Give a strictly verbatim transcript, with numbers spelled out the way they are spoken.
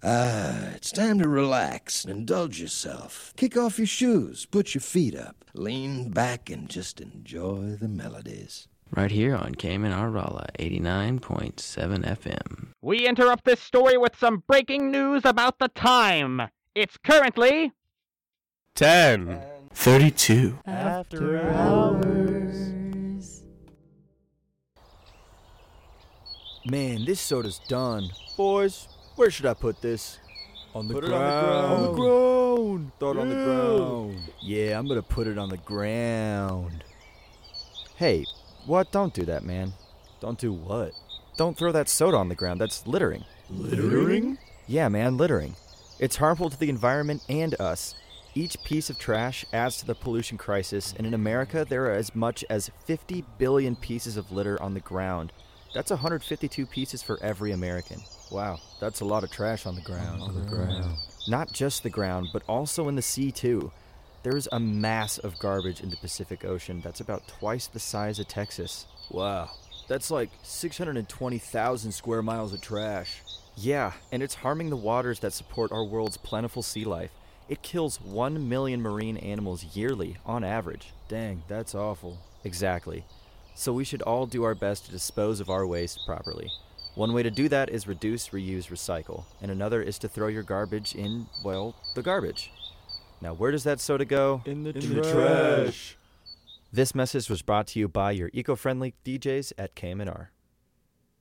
Ah, it's time to relax and indulge yourself. Kick off your shoes, put your feet up, lean back, and just enjoy the melodies. Right here on Cayman Rala, eighty-nine point seven F M. We interrupt this story with some breaking news about the time. It's currently... ten thirty-two. After hours. Man, this soda's done. Boys, where should I put this? On the put ground. It on the ground. On the ground. Throw it yeah. on the ground. Yeah, I'm gonna put it on the ground. Hey, what? Don't do that, man. Don't do what? Don't throw that soda on the ground. That's littering. Littering? Yeah, man, littering. It's harmful to the environment and us. Each piece of trash adds to the pollution crisis, and in America, there are as much as fifty billion pieces of litter on the ground. That's one hundred fifty-two pieces for every American. Wow, that's a lot of trash on the ground. On the ground. Not just the ground, but also in the sea, too. There's a mass of garbage in the Pacific Ocean that's about twice the size of Texas. Wow, that's like six hundred twenty thousand square miles of trash. Yeah, and it's harming the waters that support our world's plentiful sea life. It kills one million marine animals yearly, on average. Dang, that's awful. Exactly. So we should all do our best to dispose of our waste properly. One way to do that is reduce, reuse, recycle, and another is to throw your garbage in, well, the garbage. Now, where does that soda go? In the, in trash. the trash. This message was brought to you by your eco-friendly D Js at K M N R.